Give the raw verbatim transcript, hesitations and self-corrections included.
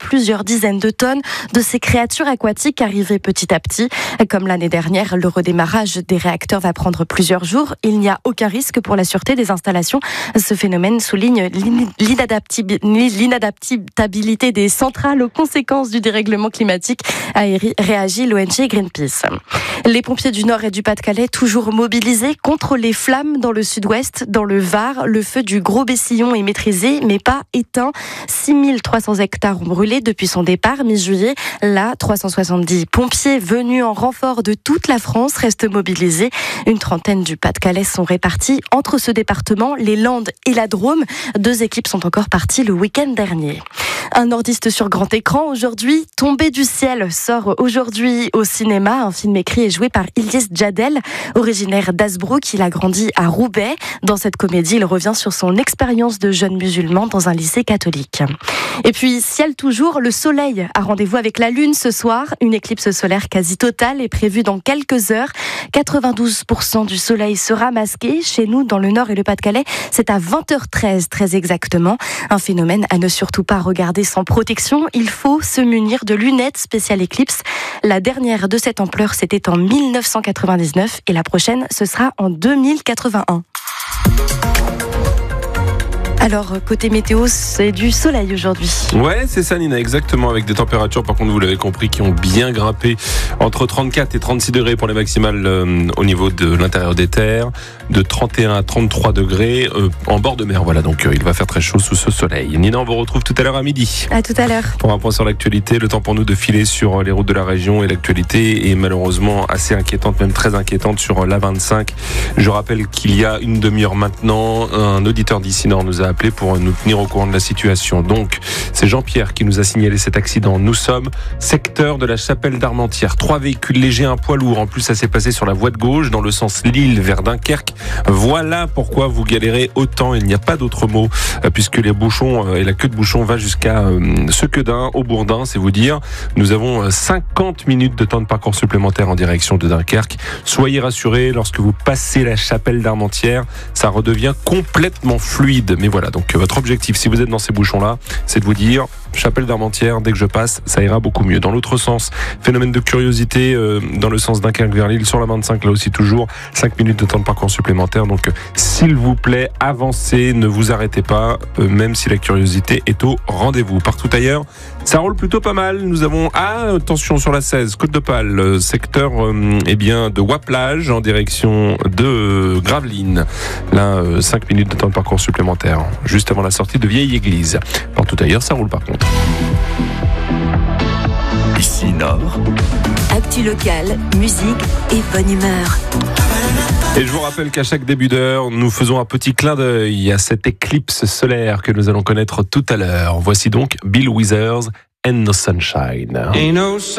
plusieurs dizaines de tonnes de ces créatures aquatiques arrivées petit à petit. Comme l'année dernière, le redémarrage des réacteurs va prendre plusieurs jours. Il n'y a aucun risque pour la sûreté des installations. Ce phénomène souligne l'inadaptabilité des centrales aux conséquences du dérèglement climatique, a réagi l'O N G Greenpeace. Les pompiers du Nord et du Pas-de-Calais toujours mobilisés contre les flammes dans le sud-ouest, dans le Var. Le feu du Gros Bessillon est maîtrisé mais pas éteint. six mille trois cents hectares ont brûlé depuis son départ mi-juillet. Là, trois cent soixante-dix pompiers venus en renfort de toute la France restent mobilisés. Une trentaine du Pas-de-Calais sont répartis entre ce département, les Landes et la Drôme. Deux équipes sont encore parties le week-end dernier. Un nordiste sur grand écran aujourd'hui, Tombé du ciel sort aujourd'hui au cinéma. Un film écrit et joué par Ilyes Djadel, originaire d'Hazebrouck. Il a grandi à Roubaix. Dans cette comédie, il revient sur son expérience de jeune musulman dans un lycée catholique. Et puis, ciel toujours, le soleil a rendez-vous avec la lune ce soir. Une éclipse solaire quasi totale est prévue dans quelques heures. quatre-vingt-douze pour cent du soleil sera masqué. Chez nous, dans le Nord et le Pas-de-Calais, c'est à vingt heures treize très exactement. Un phénomène à ne surtout pas regarder sans protection. Il faut se munir de lunettes spéciales éclipse. La dernière de cette ampleur, c'était en mille neuf cent quatre-vingt-dix-neuf et la prochaine, ce sera en deux mille quatre-vingt-un. Alors, côté météo, c'est du soleil aujourd'hui. Ouais, c'est ça Nina, exactement, avec des températures, par contre, vous l'avez compris, qui ont bien grimpé entre trente-quatre et trente-six degrés pour les maximales euh, au niveau de l'intérieur des terres, de trente et un à trente-trois degrés euh, en bord de mer. Voilà, donc euh, il va faire très chaud sous ce soleil. Nina, on vous retrouve tout à l'heure à midi. À tout à l'heure. Pour un point sur l'actualité, le temps pour nous de filer sur les routes de la région, et l'actualité est malheureusement assez inquiétante, même très inquiétante sur l'A vingt-cinq. Je rappelle qu'il y a une demi-heure maintenant, un auditeur d'ici Nord nous a appelé pour nous tenir au courant de la situation. Donc, c'est Jean-Pierre qui nous a signalé cet accident. Nous sommes secteur de la Chapelle d'Armentières. Trois véhicules légers, un poids lourd. En plus, ça s'est passé sur la voie de gauche, dans le sens Lille vers Dunkerque. Voilà pourquoi vous galérez autant. Il n'y a pas d'autre mot, puisque les bouchons et la queue de bouchon va jusqu'à Sequedin, au Bourdin, c'est vous dire. Nous avons cinquante minutes de temps de parcours supplémentaire en direction de Dunkerque. Soyez rassurés, lorsque vous passez la Chapelle d'Armentières, ça redevient complètement fluide. Mais voilà, donc votre objectif, si vous êtes dans ces bouchons-là, c'est de vous dire, Chapelle d'Armentières, dès que je passe, ça ira beaucoup mieux. Dans l'autre sens, phénomène de curiosité, euh, dans le sens Dunkerque vers Lille, sur la vingt-cinq, là aussi toujours, cinq minutes de temps de parcours supplémentaire. Donc, s'il vous plaît, avancez, ne vous arrêtez pas, euh, même si la curiosité est au rendez-vous. Partout ailleurs, ça roule plutôt pas mal. Nous avons, ah, attention sur la seize, Côte d'Opale, euh, secteur euh, eh bien, de Waplage, en direction de euh, Gravelines. Là, euh, cinq minutes de temps de parcours supplémentaire, juste avant la sortie de Vieille Église. Partout ailleurs, ça roule par contre. Ici Nord. Actu locale, musique et bonne humeur. Et je vous rappelle qu'à chaque début d'heure, nous faisons un petit clin d'œil à cette éclipse solaire que nous allons connaître tout à l'heure. Voici donc Bill Withers and No Sunshine.